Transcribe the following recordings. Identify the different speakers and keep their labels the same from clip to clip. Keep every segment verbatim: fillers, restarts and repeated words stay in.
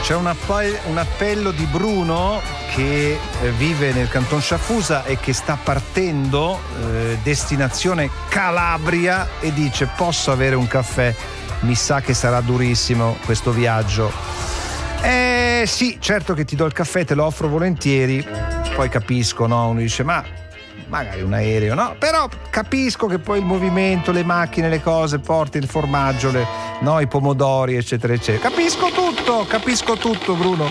Speaker 1: C'è un, app- un appello di Bruno che eh, vive nel canton Sciaffusa e che sta partendo eh, destinazione Calabria e dice: posso avere un caffè? Mi sa che sarà durissimo questo viaggio. Eh sì, certo che ti do il caffè, te lo offro volentieri. Poi capisco, no? Uno dice: ma magari un aereo, no? Però capisco che poi il movimento, le macchine, le cose, porti il formaggio, le, no? I pomodori, eccetera, eccetera. Capisco tutto, capisco tutto, Bruno.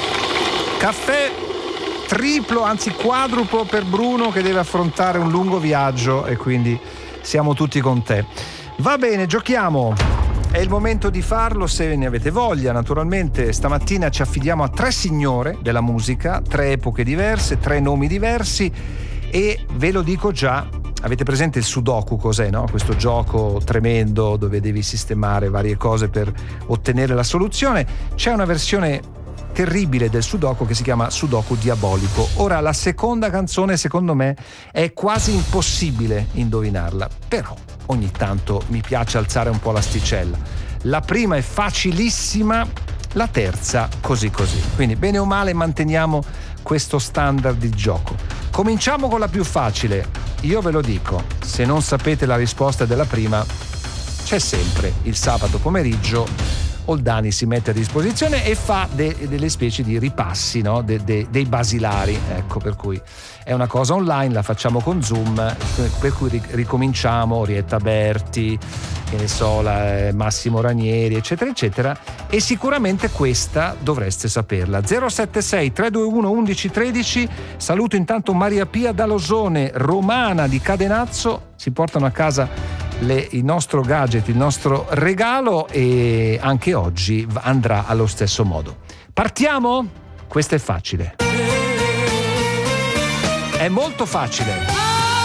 Speaker 1: Caffè triplo, anzi quadruplo per Bruno che deve affrontare un lungo viaggio e quindi siamo tutti con te. Va bene, giochiamo. È il momento di farlo se ne avete voglia. Naturalmente stamattina ci affidiamo a tre signore della musica, tre epoche diverse, tre nomi diversi e ve lo dico già, avete presente il Sudoku cos'è, no? Questo gioco tremendo dove devi sistemare varie cose per ottenere la soluzione. C'è una versione terribile del Sudoku che si chiama Sudoku Diabolico. Ora la seconda canzone secondo me è quasi impossibile indovinarla, però ogni tanto mi piace alzare un po' l'asticella. La prima è facilissima, la terza così così. Quindi bene o male manteniamo questo standard di gioco. Cominciamo con la più facile. Io ve lo dico, se non sapete la risposta della prima, c'è sempre il sabato pomeriggio Oldani si mette a disposizione e fa de- delle specie di ripassi, no? de- de- dei basilari, ecco, per cui è una cosa online, la facciamo con Zoom, per cui ric- ricominciamo Orietta Berti, che ne so, la, eh, Massimo Ranieri, eccetera eccetera, e sicuramente questa dovreste saperla. Zero sette sei tre due uno uno uno uno tre. Saluto intanto Maria Pia Dalosone, romana di Cadenazzo, si portano a casa Le, il nostro gadget, il nostro regalo, e anche oggi andrà allo stesso modo. Partiamo? Questo è facile. È molto facile.